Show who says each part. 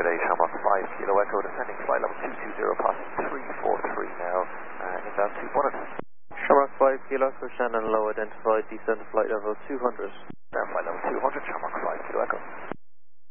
Speaker 1: Good day, Shamrock 5 Kilo Echo, descending flight level 220, past 343 now, inbound to Bonnet.
Speaker 2: Shamrock 5 Kilo Echo, Shannon Low, identified, descend flight level 200.
Speaker 1: Down flight level 200, Shamrock 5 Kilo Echo.